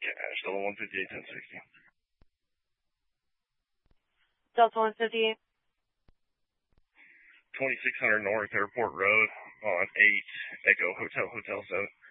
Cash, Delta 158, 1060. Delta 158. 2600 North Airport Road on 8 Echo Hotel 7.